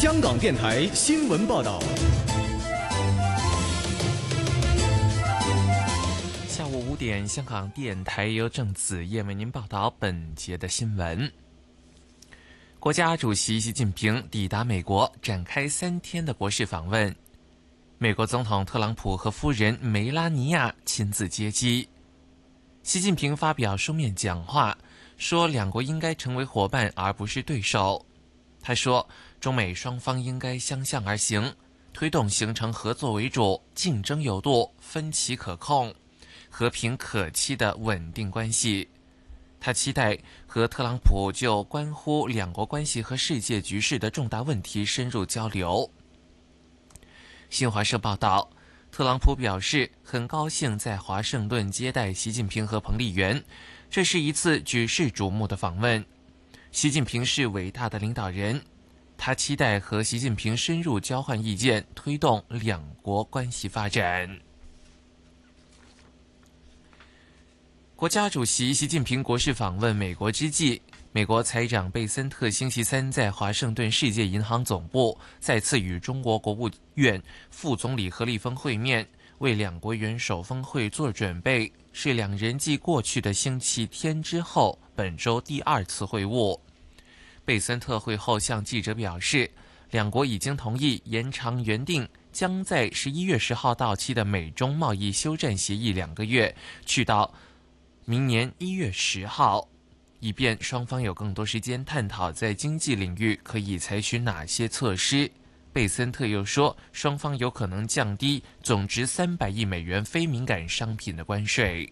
香港电台新闻报道。 下午5点，香港电台由郑子燕为您报道本节的新闻。国家主席习近平抵达美国，展开3天的国事访问。美国总统特朗普和夫人梅拉尼亚亲自接机。习近平发表书面讲话，说两国应该成为伙伴而不是对手。他说，中美双方应该相向而行，推动形成合作为主、竞争有度、分歧可控、和平可期的稳定关系。他期待和特朗普就关乎两国关系和世界局势的重大问题深入交流。新华社报道，特朗普表示很高兴在华盛顿接待习近平和彭丽媛，这是一次举世瞩目的访问。习近平是伟大的领导人，他期待和习近平深入交换意见，推动两国关系发展。国家主席习近平国事访问美国之际，美国财长贝森特星期三在华盛顿世界银行总部再次与中国国务院副总理何立峰会面，为两国元首峰会做准备，是两人继过去的星期天之后本周第2次会晤。贝森特会后向记者表示，两国已经同意延长原定将在11月10号到期的美中贸易休战协议2个月，去到明年1月10号，以便双方有更多时间探讨在经济领域可以采取哪些措施。贝森特又说，双方有可能降低总值300亿美元非敏感商品的关税。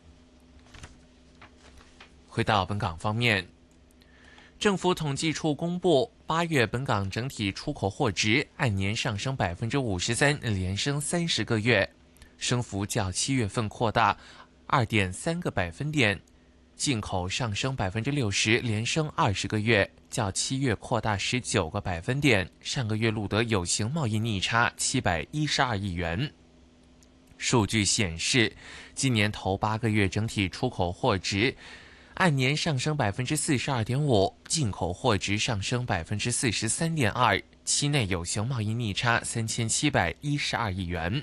回到本港方面，政府统计处公布8月本港整体出口货值按年上升53%，连升30个月，升幅较7月份扩大2.3个百分点，进口上升60%，连升20个月，较7月扩大19个百分点。上个月录得有形贸易逆差712亿元。数据显示，今年头8个月整体出口货值按年上升42.5%，进口货值上升43.2%，期内有形贸易逆差3712亿元。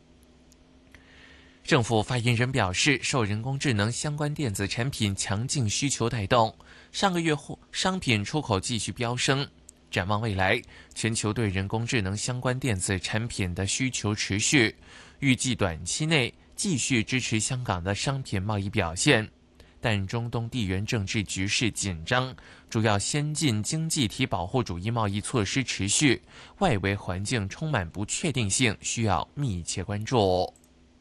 政府发言人表示，受人工智能相关电子产品强劲需求带动，上个月商品出口继续飙升。展望未来，全球对人工智能相关电子产品的需求持续，预计短期内继续支持香港的商品贸易表现。但中东地缘政治局势紧张，主要先进经济体保护主义贸易措施持续，外围环境充满不确定性，需要密切关注。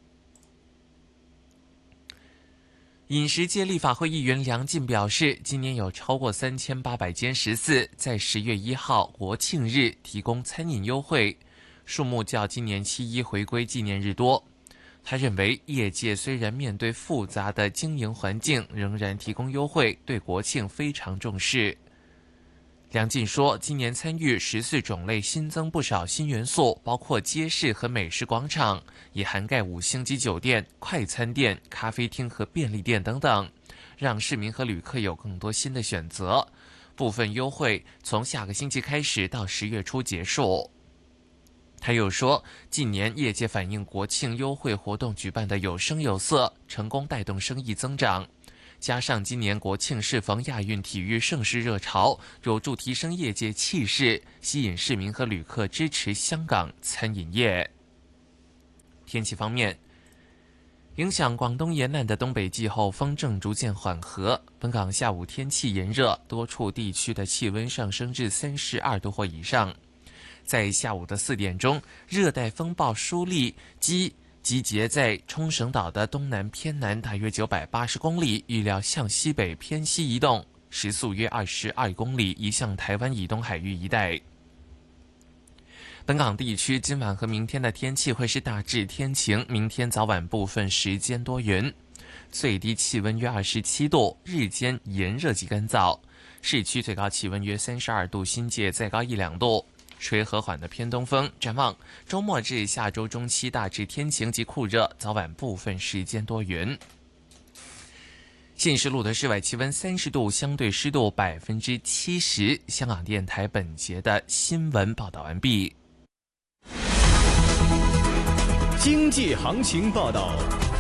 饮食界立法会议员梁进表示，今年有超过3800间食肆在10月1号国庆日提供餐饮优惠，数目较今年7·1回归纪念日多。他认为，业界虽然面对复杂的经营环境，仍然提供优惠，对国庆非常重视。梁进说，今年参与14种类新增不少新元素，包括街市和美食广场，也涵盖5星级酒店、快餐店、咖啡厅和便利店等等，让市民和旅客有更多新的选择。部分优惠从下个星期开始到10月初结束。他又说，近年业界反映国庆优惠活动举办得有声有色，成功带动生意增长。加上今年国庆适逢亚运体育盛事热潮，有助提升业界气势，吸引市民和旅客支持香港餐饮业。天气方面，影响广东沿岸的东北季候风正逐渐缓和，本港下午天气炎热，多处地区的气温上升至32度或以上。在下午的4点钟，热带风暴舒丽集结在冲绳岛的东南偏南大约980公里，预料向西北偏西移动，时速约22公里，移向台湾以东海域一带。本港地区今晚和明天的天气会是大致天晴，明天早晚部分时间多云，最低气温约27度，日间炎热及干燥，市区最高气温约32度，新界再高1-2度。吹和缓的偏东风。展望周末至下周中期大致天晴及酷热，早晚部分时间多云。 现时录的室外气温30度，相对湿度70%。香港电台本节的新闻报道完毕。 经济行情报道。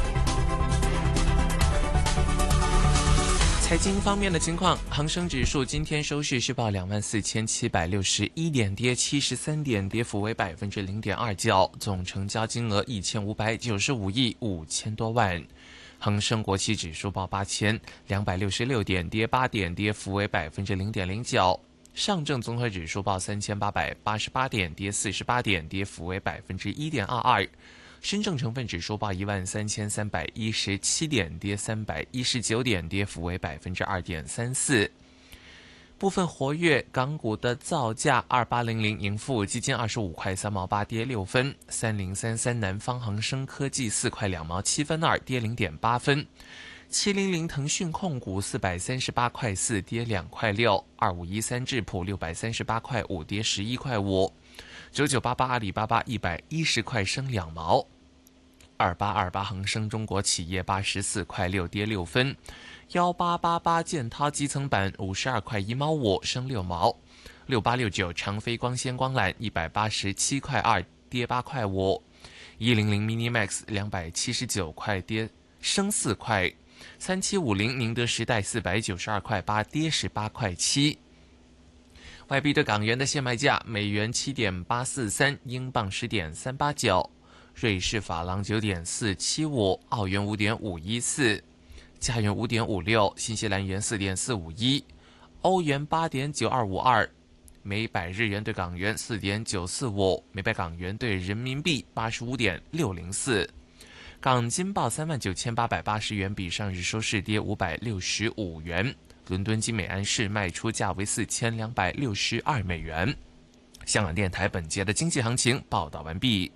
财经方面的情况，恒生指数今天收市是报24,761点，跌73点，跌幅为0.29%，总成交金额1595亿5千多万。恒生国企指数报8266点，跌8点，跌幅为0.09%。上证综合指数报3888点，跌48点，跌幅为1.22%。深证成分指数报13317点，跌319点，跌幅为2.34%。部分活跃港股的造价：2800盈富基金25块3毛8，跌6分；3033南方恒生科技4块2毛7分2，跌0.8分；700腾讯控股438块4，跌2块6；2513智普638块5，跌11块5；9988阿里巴巴110块升2毛；2828恒生中国企业84块6，跌6分；1888建滔基层板52块1毛5，升6毛；6869长飞光纤光缆187块2，跌8块5；100 Minimax 279块，升4块；3750宁德时代492块8，跌18块7。外币对港元的现卖价：美元7.843，英镑10.389，瑞士法郎9.475，澳元5.514，加元5.56，新西兰元4.451，欧元8.9252，每百日元对港元4.945，每百港元对人民币85.604。港金报39,880元，比上日收市跌565元。伦敦金每安士卖出价为4262美元。香港电台本节的经济行情报道完毕。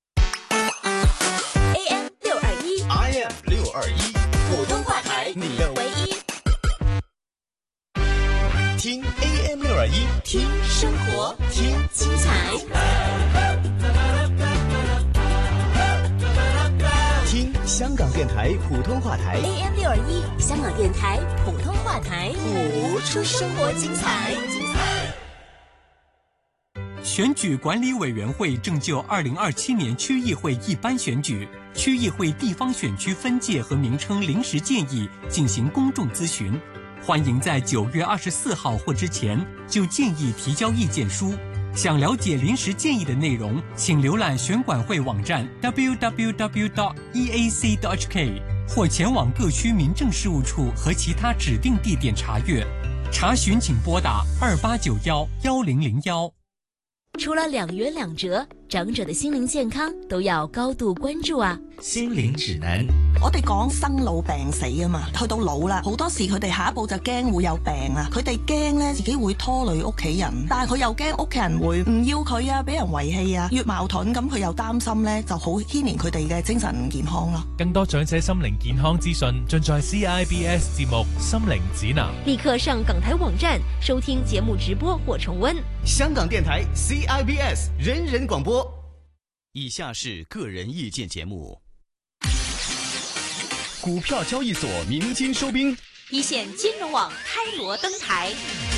AM 621 IM 621， 普通话台， 你的唯一。 听 AM 621， 听生活， 听精彩。 听香港电台普通话台 AM 621，香港电台普通话台， 谱出生活精彩。 选举管理委员会正就2027年区议会一般选举、区议会地方选区分界和名称临时建议进行公众咨询，欢迎在9月24号或之前就建议提交意见书。想了解临时建议的内容，请浏览选管会网站 www.eac.hk 或前往各区民政事务处和其他指定地点查阅。查询请拨打28911001。 除了2元2折，长者的心灵健康都要高度关注啊！ 心靈指南， 我哋講生老病死啊嘛，去到老啦，好多時佢哋下一步就驚會有病啊，佢哋驚咧自己會拖累屋企人，但係佢又驚屋企人會唔要佢啊，俾人遺棄啊，越矛盾咁佢又擔心咧，就好牽連佢哋嘅精神健康咯。 更多長者心靈健康資訊盡在 CIBS 節目《心靈指南》， 立刻上港台網站收聽節目直播或重溫。 香港電台 CIBS 人人廣播。以下是個人意見節目。股票交易所鳴金收兵， 一線金融網開鑼登台。